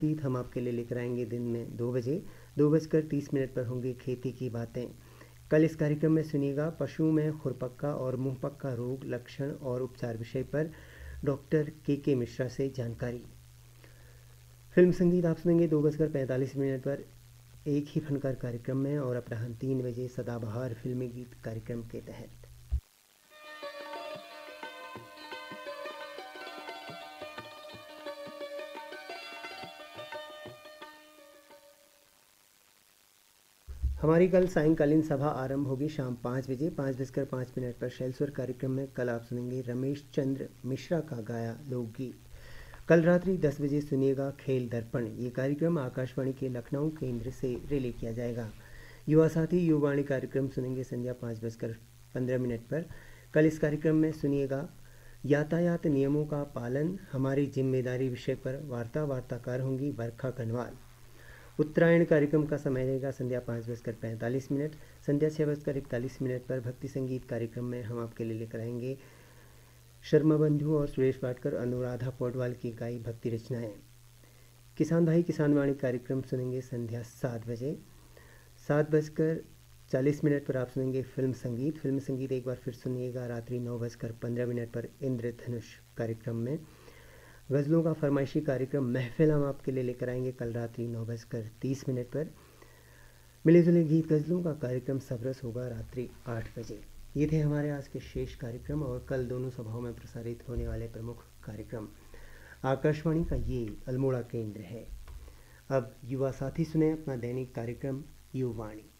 गीत हम आपके लिए लेकर आएंगे दिन में 2 बजे 2:30 पर होंगी खेती की बातें। कल इस कार्यक्रम में सुनिएगा पशु में खुरपक्का और मुंहपक्का रोग, लक्षण और उपचार विषय पर डॉक्टर के मिश्रा से जानकारी। फिल्म संगीत आप सुनेंगे 2:45 पर एक ही फनकार कार्यक्रम में और अपराह्न 3 बजे सदाबहार फिल्मी गीत कार्यक्रम के तहत। हमारी कल सायंकालीन सभा आरंभ होगी शाम 5 बजे 5:05 पर शैलस्वर कार्यक्रम में कल आप सुनेंगे रमेश चंद्र मिश्रा का गाया लोकगीत। कल रात्रि 10 बजे सुनिएगा खेल दर्पण। ये कार्यक्रम आकाशवाणी के लखनऊ केंद्र से रिले किया जाएगा। युवा साथी युवावाणी कार्यक्रम सुनेंगे संध्या 5:15 पर। कल इस कार्यक्रम में सुनिएगा यातायात नियमों का पालन हमारी जिम्मेदारी विषय पर वार्ताकार होंगी वर्षा कनवाल। उत्तरायण कार्यक्रम का समय रहेगा संध्या 5:45। संध्या 6:41 पर भक्ति संगीत कार्यक्रम में हम आपके लिए लेकर आएंगे शर्मा बंधु और सुरेश वाडकर, अनुराधा पौडवाल की गाई भक्ति रचनाएं। किसान भाई किसान वाणी कार्यक्रम सुनेंगे संध्या 7 बजे। 7:40 पर आप सुनेंगे फिल्म संगीत एक बार फिर सुनिएगा रात्रि 9:15 पर इंद्रधनुष कार्यक्रम में। गज़लों का फरमाइशी कार्यक्रम महफिल हम आपके लिए लेकर आएंगे कल रात्रि 9:30 पर। मिले जुले गीत गज़लों का कार्यक्रम सबरस होगा रात्रि 8 बजे। ये थे हमारे आज के शेष कार्यक्रम और कल दोनों सभाओं में प्रसारित होने वाले प्रमुख कार्यक्रम। आकाशवाणी का ये अल्मोड़ा केंद्र है। अब युवा साथी सुने अपना दैनिक कार्यक्रम युवावाणी।